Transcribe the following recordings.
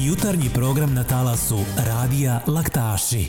Jutarnji program na talasu Radija Laktaši.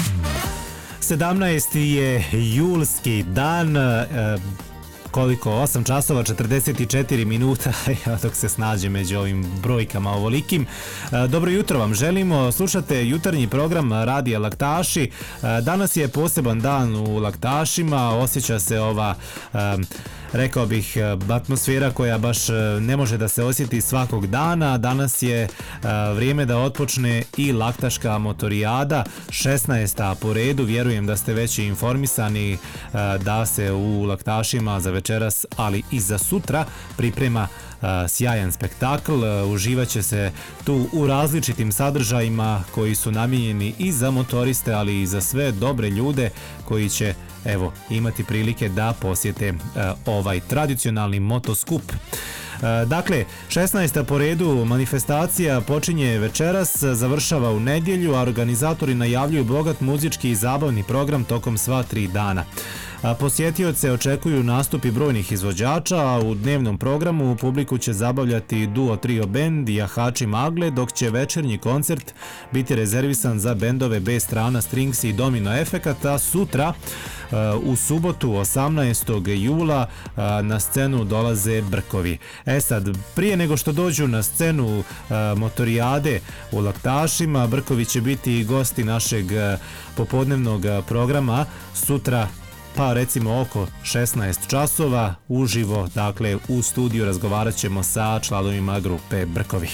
17. je julski dan, koliko? 8 časova 44 minuta, dok se snađe među ovim brojkama ovolikim. Dobro jutro vam želimo, slušate jutarnji program Radija Laktaši. Danas je poseban dan u Laktašima, osjeća se ova, rekao bih, atmosfera koja baš ne može da se osjeti svakog dana. Danas je vrijeme da otpočne i Laktaška motorijada, 16. po redu. Vjerujem da ste već informisani da se u Laktašima za večeras, ali i za sutra priprema sjajan spektakl. Uživat će se tu u različitim sadržajima koji su namijenjeni i za motoriste, ali i za sve dobre ljude koji će imati prilike da posjete ovaj tradicionalni motoskup. Dakle, 16. po redu manifestacija počinje večeras, završava u nedjelju, a organizatori najavljuju bogat muzički i zabavni program tokom sva 3 dana. Posjetioce očekuju nastupi brojnih izvođača, a u dnevnom programu publiku će zabavljati duo trio bend Jahači Magle, dok će večernji koncert biti rezervisan za bendove B strana Strings i Domino Efekat, a sutra u subotu 18. jula na scenu dolaze Brkovi. Sad, prije nego što dođu na scenu motorijade u Laktašima, Brkovi će biti gosti našeg popodnevnog programa sutra, pa recimo oko 16 časova uživo, dakle u studiju razgovarat ćemo sa članovima grupe Brkovi.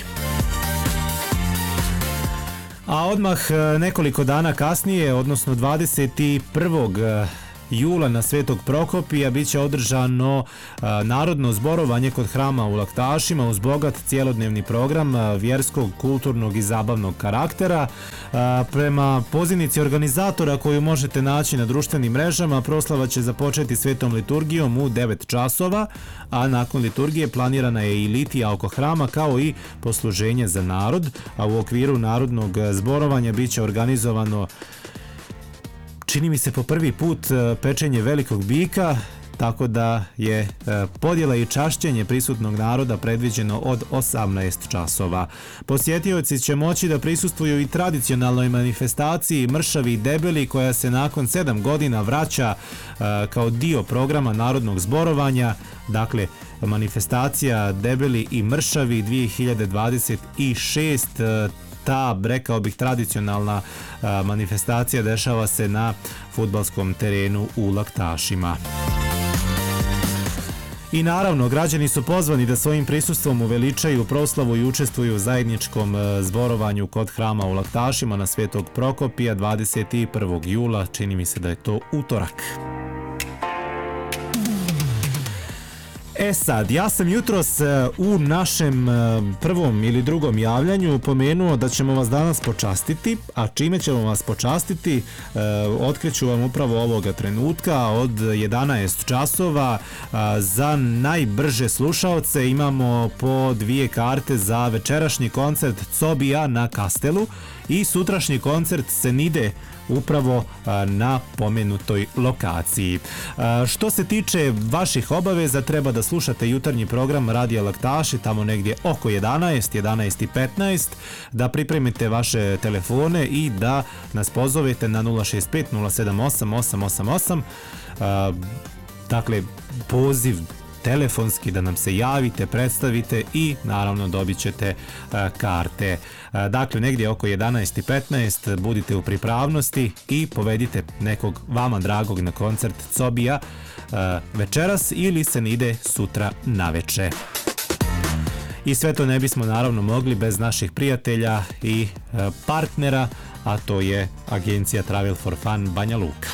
A odmah nekoliko dana kasnije, odnosno 21. jula na Svetog Prokopija bit će održano narodno zborovanje kod hrama u Laktašima uz bogat cjelodnevni program vjerskog, kulturnog i zabavnog karaktera. Prema pozivnici organizatora koju možete naći na društvenim mrežama, proslava će započeti svetom liturgijom u 9 časova, a nakon liturgije planirana je i litija oko hrama kao i posluženje za narod, a u okviru narodnog zborovanja bit će organizovano, čini mi se, po prvi put pečenje velikog bika, tako da je podjela i čašćenje prisutnog naroda predviđeno od 18 časova. Posjetioci će moći da prisustvuju i tradicionalnoj manifestaciji Mršavi i Debeli, koja se nakon 7 godina vraća kao dio programa narodnog zborovanja. Dakle, manifestacija Debeli i Mršavi 2026, ta, rekao bih, tradicionalna manifestacija dešava se na fudbalskom terenu u Laktašima. I naravno, građani su pozvani da svojim prisustvom uveličaju proslavu i učestvuju u zajedničkom zborovanju kod hrama u Laktašima na Svetog Prokopija 21. jula, čini mi se da je to utorak. Sad, ja sam jutros u našem prvom ili drugom javljanju pomenuo da ćemo vas danas počastiti, a čime ćemo vas počastiti otkriću vam upravo ovoga trenutka. Od 11 časova za najbrže slušaoce imamo po 2 karte za večerašnji koncert Cobija na Kastelu i sutrašnji koncert Senide upravo na pomenutoj lokaciji. Što se tiče vaših obaveza, treba da slušate jutarnji program Radija Laktaši tamo negdje oko 11:15, da pripremite vaše telefone i da nas pozovete na 065 078 888. Dakle, poziv telefonski da nam se javite, predstavite i naravno dobit ćete karte. Dakle, negdje oko 11:15 budite u pripravnosti i povedite nekog vama dragog na koncert Cobija večeras ili Senide sutra naveče. I sve to ne bismo naravno mogli bez naših prijatelja i partnera, a to je agencija Travel for Fun Banja Luka.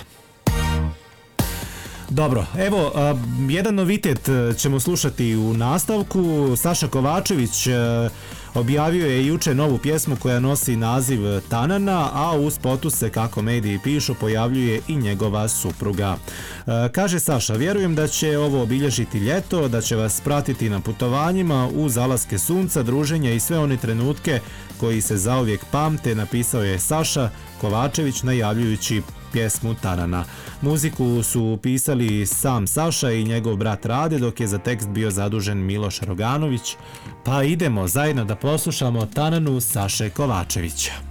Dobro, evo, jedan novitet ćemo slušati u nastavku. Saša Kovačević objavio je juče novu pjesmu koja nosi naziv Tanana, a u spotu se, kako mediji pišu, pojavljuje i njegova supruga. Kaže Saša: vjerujem da će ovo obilježiti ljeto, da će vas pratiti na putovanjima uz zalaske sunca, druženja i sve one trenutke koji se zauvijek pamte, napisao je Saša Kovačević najavljujući pjesmu Tanana. Muziku su pisali sam Saša i njegov brat Rade, dok je za tekst bio zadužen Miloš Roganović. Pa idemo zajedno da poslušamo Tananu Saše Kovačevića.